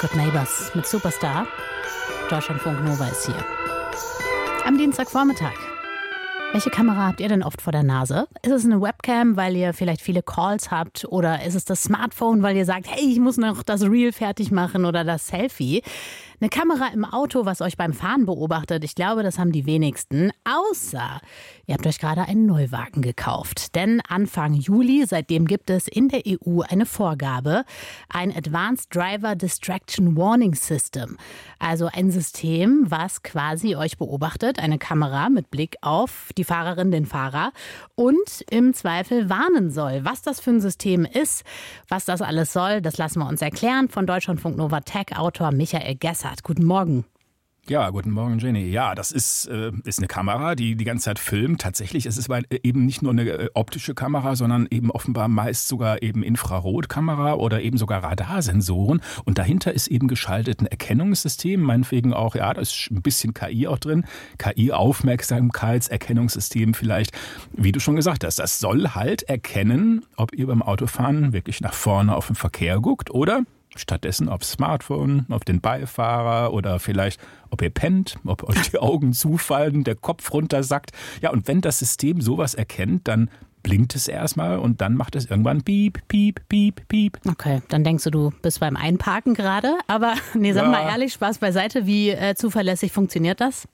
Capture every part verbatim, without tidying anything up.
Good Neighbors mit Superstar. Deutschlandfunk Nova ist hier. Am Dienstagvormittag. Welche Kamera habt ihr denn oft vor der Nase? Ist es eine Webcam, weil ihr vielleicht viele Calls habt? Oder ist es das Smartphone, weil ihr sagt, hey, ich muss noch das Reel fertig machen oder das Selfie? Eine Kamera im Auto, was euch beim Fahren beobachtet, ich glaube, das haben die wenigsten. Außer, ihr habt euch gerade einen Neuwagen gekauft. Denn Anfang Juli, seitdem gibt es in der E U eine Vorgabe, ein Advanced Driver Distraction Warning System. Also ein System, was quasi euch beobachtet, eine Kamera mit Blick auf die Fahrerin, den Fahrer und im Zweifel warnen soll. Was das für ein System ist, was das alles soll, das lassen wir uns erklären von Deutschlandfunk Nova Tech-Autor Michael Gessert. Guten Morgen. Ja, guten Morgen, Jenny. Ja, das ist, äh, ist eine Kamera, die die ganze Zeit filmt. Tatsächlich ist es eben nicht nur eine äh, optische Kamera, sondern eben offenbar meist sogar eben Infrarotkamera oder eben sogar Radarsensoren. Und dahinter ist eben geschaltet ein Erkennungssystem, meinetwegen auch, ja, da ist ein bisschen K I auch drin. K I-Aufmerksamkeitserkennungssystem vielleicht, wie du schon gesagt hast. Das soll halt erkennen, ob ihr beim Autofahren wirklich nach vorne auf den Verkehr guckt oder stattdessen aufs Smartphone, auf den Beifahrer oder vielleicht, ob ihr pennt, ob euch die Augen zufallen, der Kopf runtersackt. Ja, und wenn das System sowas erkennt, dann blinkt es erstmal und dann macht es irgendwann piep, piep, piep, piep. Okay, dann denkst du, du bist beim Einparken gerade. Aber nee, sag ja. mal ehrlich, Spaß beiseite. Wie äh, zuverlässig funktioniert das?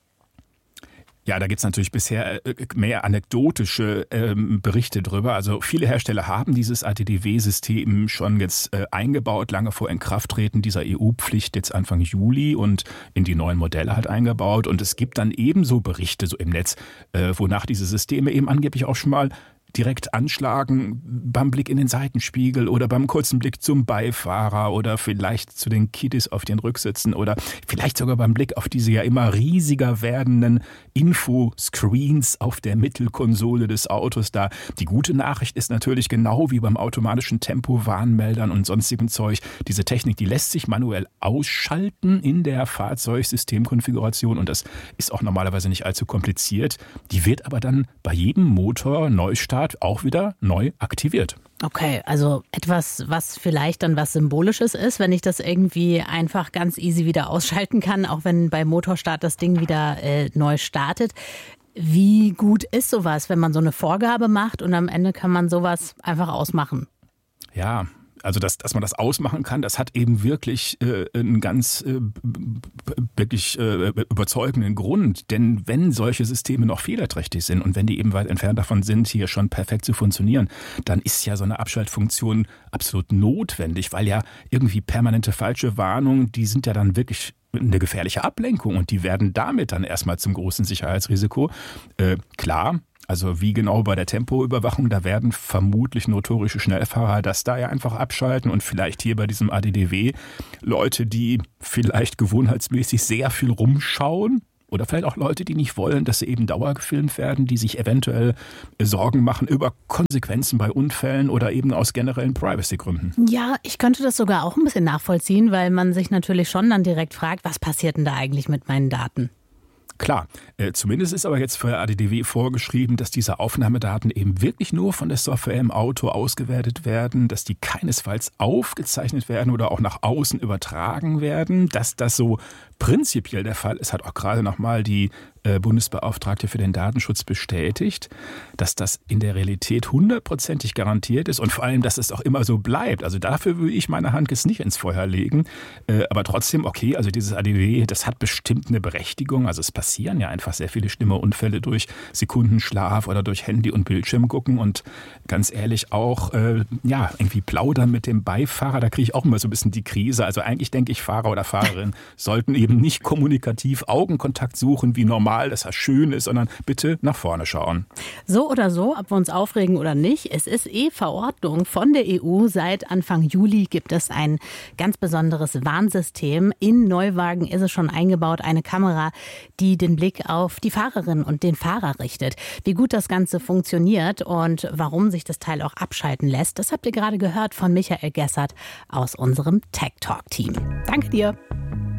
Ja, da gibt's natürlich bisher mehr anekdotische ähm, Berichte drüber. Also viele Hersteller haben dieses A D D W-System schon jetzt äh, eingebaut, lange vor Inkrafttreten dieser E U-Pflicht jetzt Anfang Juli und in die neuen Modelle halt eingebaut. Und es gibt dann ebenso Berichte so im Netz, äh, wonach diese Systeme eben angeblich auch schon mal direkt anschlagen beim Blick in den Seitenspiegel oder beim kurzen Blick zum Beifahrer oder vielleicht zu den Kiddies auf den Rücksitzen oder vielleicht sogar beim Blick auf diese ja immer riesiger werdenden Infoscreens auf der Mittelkonsole des Autos da. Die gute Nachricht ist natürlich, genau wie beim automatischen Tempowarnmeldern und sonstigem Zeug, diese Technik, die lässt sich manuell ausschalten in der Fahrzeugsystemkonfiguration und das ist auch normalerweise nicht allzu kompliziert. Die wird aber dann bei jedem Motor Neustart auch wieder neu aktiviert. Okay, also etwas, was vielleicht dann was Symbolisches ist, wenn ich das irgendwie einfach ganz easy wieder ausschalten kann, auch wenn beim Motorstart das Ding wieder äh, neu startet. Wie gut ist sowas, wenn man so eine Vorgabe macht und am Ende kann man sowas einfach ausmachen? Ja, also dass, dass man das ausmachen kann, das hat eben wirklich äh, einen ganz äh, wirklich äh, überzeugenden Grund. Denn wenn solche Systeme noch fehlerträchtig sind und wenn die eben weit entfernt davon sind, hier schon perfekt zu funktionieren, dann ist ja so eine Abschaltfunktion absolut notwendig, weil ja irgendwie permanente falsche Warnungen, die sind ja dann wirklich eine gefährliche Ablenkung und die werden damit dann erstmal zum großen Sicherheitsrisiko. Äh, klar. Also wie genau bei der Tempoüberwachung, da werden vermutlich notorische Schnellfahrer das da ja einfach abschalten und vielleicht hier bei diesem A D D W Leute, die vielleicht gewohnheitsmäßig sehr viel rumschauen oder vielleicht auch Leute, die nicht wollen, dass sie eben dauergefilmt werden, die sich eventuell Sorgen machen über Konsequenzen bei Unfällen oder eben aus generellen Privacy-Gründen. Ja, ich könnte das sogar auch ein bisschen nachvollziehen, weil man sich natürlich schon dann direkt fragt, was passiert denn da eigentlich mit meinen Daten? Klar, äh, zumindest ist aber jetzt für A D D W vorgeschrieben, dass diese Aufnahmedaten eben wirklich nur von der Software im Auto ausgewertet werden, dass die keinesfalls aufgezeichnet werden oder auch nach außen übertragen werden. Dass das so prinzipiell der Fall ist, hat auch gerade nochmal die äh, Bundesbeauftragte für den Datenschutz bestätigt, dass das in der Realität hundertprozentig garantiert ist und vor allem, dass es auch immer so bleibt. Also dafür würde ich meine Hand jetzt nicht ins Feuer legen. Äh, aber trotzdem, okay, also dieses A D D W, das hat bestimmt eine Berechtigung. Also es passieren ja einfach sehr viele schlimme Unfälle durch Sekundenschlaf oder durch Handy- und Bildschirm gucken und ganz ehrlich auch, äh, ja, irgendwie plaudern mit dem Beifahrer, da kriege ich auch immer so ein bisschen die Krise. Also eigentlich denke ich, Fahrer oder Fahrerin sollten eben nicht kommunikativ Augenkontakt suchen, wie normal, dass das schön ist, sondern bitte nach vorne schauen. So oder so, ob wir uns aufregen oder nicht, es ist eh Verordnung von der E U. Seit Anfang Juli gibt es ein ganz besonderes Warnsystem. In Neuwagen ist es schon eingebaut, eine Kamera, die den Blick auf die Fahrerin und den Fahrer richtet. Wie gut das Ganze funktioniert und warum sich das Teil auch abschalten lässt, das habt ihr gerade gehört von Michael Gessert aus unserem Tech Talk Team. Danke dir.